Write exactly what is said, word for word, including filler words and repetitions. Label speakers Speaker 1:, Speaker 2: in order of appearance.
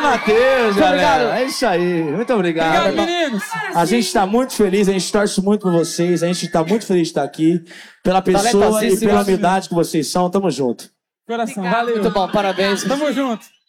Speaker 1: Matheus, galera. É isso aí. Muito obrigado.
Speaker 2: Obrigado, meninos.
Speaker 1: A gente tá muito feliz, a gente torce muito por vocês, a gente tá muito feliz de estar aqui. Pela pessoa e pela humildade que vocês são, tamo junto.
Speaker 2: Coração, valeu.
Speaker 3: Muito bom, parabéns.
Speaker 2: Tamo junto.